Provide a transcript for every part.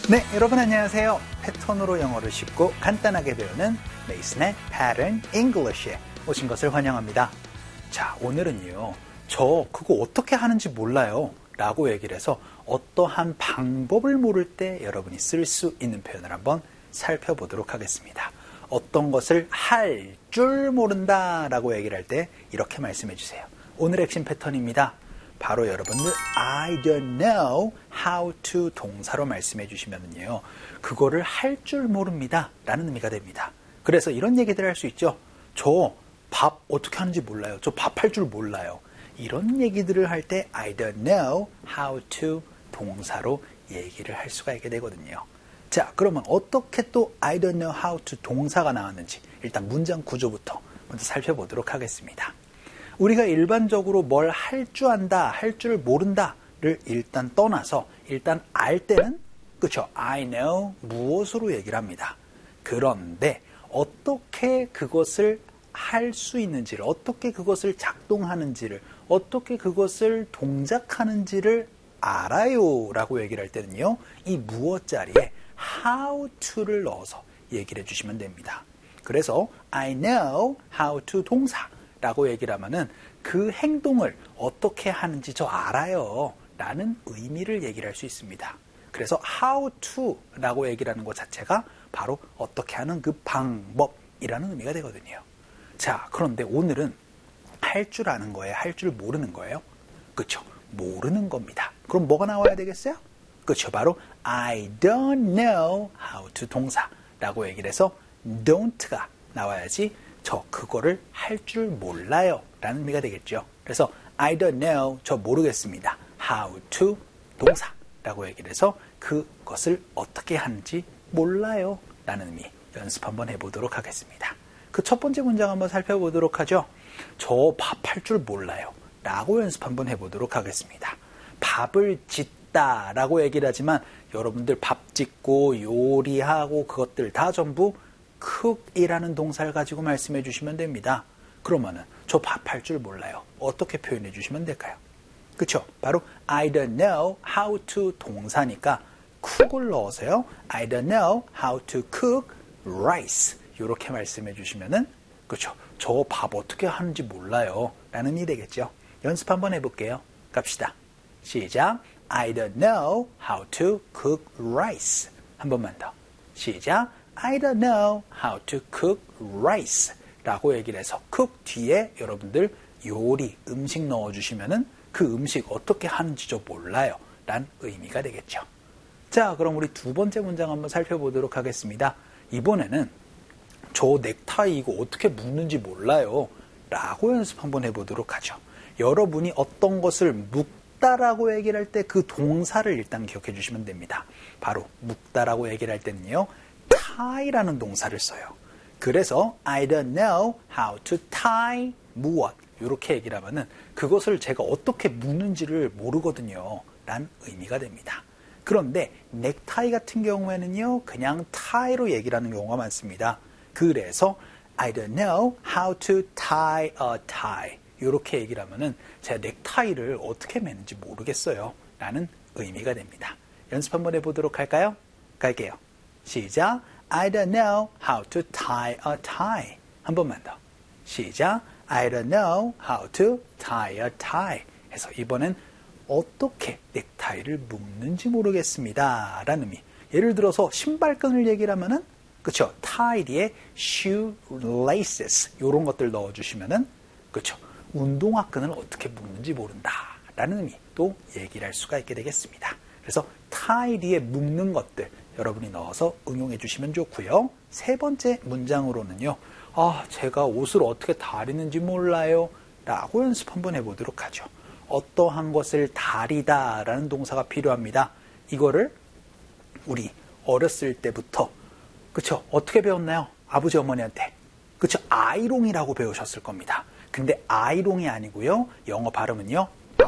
네, 여러분 안녕하세요. 패턴으로 영어를 쉽고 간단하게 배우는 메이슨의 Pattern English에 오신 것을 환영합니다. 자, 오늘은요. 저 그거 어떻게 하는지 몰라요 라고 얘기를 해서 어떠한 방법을 모를 때 여러분이 쓸 수 있는 표현을 한번 살펴보도록 하겠습니다. 어떤 것을 할 줄 모른다 라고 얘기를 할 때 이렇게 말씀해 주세요. 오늘 핵심 패턴입니다. 바로 여러분들 I don't know how to 동사로 말씀해 주시면요. 그거를 할 줄 모릅니다 라는 의미가 됩니다. 그래서 이런 얘기들 할 수 있죠. 저 밥 어떻게 하는지 몰라요. 저 밥 할 줄 몰라요. 이런 얘기들을 할 때 I don't know how to 동사로 얘기를 할 수가 있게 되거든요. 자, 그러면 어떻게 또 I don't know how to 동사가 나왔는지 일단 문장 구조부터 먼저 살펴보도록 하겠습니다. 우리가 일반적으로 뭘 할 줄 안다, 할 줄 모른다를 일단 떠나서 일단 알 때는 그렇죠. I know 무엇으로 얘기를 합니다. 그런데 어떻게 그것을 할 수 있는지를, 어떻게 그것을 작동하는지를, 어떻게 그것을 동작하는지를 알아요 라고 얘기를 할 때는요. 이 무엇 자리에 how to를 넣어서 얘기를 해주시면 됩니다. 그래서 I know how to 동사 라고 얘기를 하면은 그 행동을 어떻게 하는지 저 알아요 라는 의미를 얘기를 할 수 있습니다. 그래서 how to 라고 얘기를 하는 것 자체가 바로 어떻게 하는 그 방법이라는 의미가 되거든요. 자, 그런데 오늘은 할 줄 아는 거예요? 할 줄 모르는 거예요? 그렇죠. 모르는 겁니다. 그럼 뭐가 나와야 되겠어요? 그렇죠. 바로 I don't know how to 동사라고 얘기를 해서 don't가 나와야지 저 그거를 할 줄 몰라요 라는 의미가 되겠죠. 그래서 I don't know, 저 모르겠습니다. how to 동사라고 얘기를 해서 그것을 어떻게 하는지 몰라요 라는 의미 연습 한번 해보도록 하겠습니다. 그 첫 번째 문장 한번 살펴보도록 하죠. 저 밥 할 줄 몰라요 라고 연습 한번 해보도록 하겠습니다. 밥을 짓다 라고 얘기를 하지만 여러분들 밥 짓고 요리하고 그것들 다 전부 cook이라는 동사를 가지고 말씀해 주시면 됩니다. 그러면은 저 밥 할 줄 몰라요. 어떻게 표현해 주시면 될까요? 그쵸? 바로 I don't know how to 동사니까 cook을 넣어서요. I don't know how to cook rice 이렇게 말씀해 주시면은 그쵸? 저 밥 어떻게 하는지 몰라요 라는 의미 되겠죠. 연습 한번 해볼게요. 갑시다. 시작. I don't know how to cook rice. 한 번만 더. 시작. I don't know how to cook rice 라고 얘기를 해서 cook 뒤에 여러분들 요리, 음식 넣어주시면은 그 음식 어떻게 하는지 저 몰라요 란 의미가 되겠죠. 자, 그럼 우리 두 번째 문장 한번 살펴보도록 하겠습니다. 이번에는 저 넥타이 이거 어떻게 묶는지 몰라요 라고 연습 한번 해보도록 하죠. 여러분이 어떤 것을 묶다라고 얘기를 할 때 그 동사를 일단 기억해 주시면 됩니다. 바로 묶다라고 얘기를 할 때는요. tie라는 동사를 써요. 그래서 I don't know how to tie 무엇 이렇게 얘기를 하면은 그것을 제가 어떻게 묶는지를 모르거든요 란 의미가 됩니다. 그런데 넥타이 같은 경우에는요 그냥 tie로 얘기를 하는 경우가 많습니다. 그래서 I don't know how to tie a tie 이렇게 얘기를 하면은 제가 넥타이를 어떻게 매는지 모르겠어요 라는 의미가 됩니다. 연습 한번 해보도록 할까요? 갈게요. 시작. I don't know how to tie a tie. 한 번만 더. 시작. I don't know how to tie a tie. 해서 이번엔 어떻게 넥타이를 묶는지 모르겠습니다 라는 의미. 예를 들어서 신발끈을 얘기를 하면은 그쵸? tie 뒤에 shoelaces 이런 것들 넣어주시면은 그쵸? 운동화끈을 어떻게 묶는지 모른다 라는 의미 또 얘기를 할 수가 있게 되겠습니다. 그래서 tie 뒤에 묶는 것들 여러분이 넣어서 응용해 주시면 좋고요. 세 번째 문장으로는요. 제가 옷을 어떻게 다리는지 몰라요 라고 연습 한번 해보도록 하죠. 어떠한 것을 다리다 라는 동사가 필요합니다. 이거를 우리 어렸을 때부터 그쵸? 어떻게 배웠나요? 아버지 어머니한테 그쵸? 아이롱이라고 배우셨을 겁니다. 근데 아이롱이 아니고요. 영어 발음은요.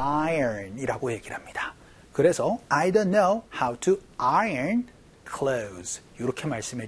iron이라고 얘기를 합니다. 그래서 I don't know how to iron clothes 이렇게 말씀해